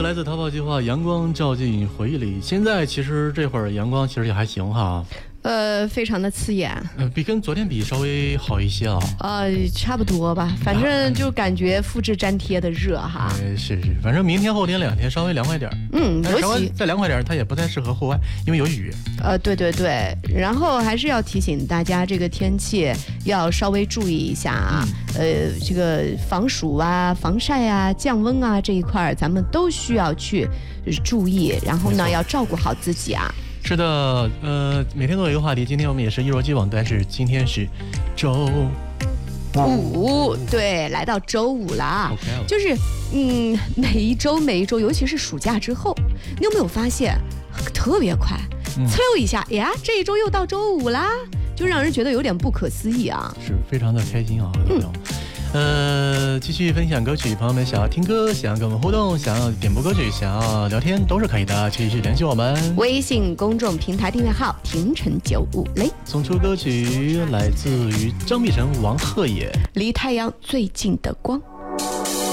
来自逃跑计划，阳光照进回忆里。现在其实这会儿阳光其实也还行哈， 非常的刺眼， 跟昨天比稍微好一些啊。 差不多吧，反正就感觉复制粘贴的热哈。 是，反正明天后天2天稍微凉快点。 尤其再凉快点，它也不太适合户外，因为有雨。 对，然后还是要提醒大家，这个天气要稍微注意一下啊。这个防暑啊、防晒啊、降温啊这一块，咱们都需要去注意，然后呢，要照顾好自己啊。 是的，每天都有一个话题，今天我们也是一如既往，但是今天是周五，对，来到周五了，就是每一周，尤其是暑假之后，你有没有发现特别快，呲溜一下，呀，这一周又到周五啦，就让人觉得有点不可思议啊， 是非常的开心啊，朋友。继续分享歌曲，朋友们想要听歌，想要跟我们互动，想要点播歌曲，想要聊天都是可以的，继续联系我们。 微信公众平台订阅号廷晨95雷。 送出歌曲来自于张碧晨、王鹤野， 离太阳最近的光。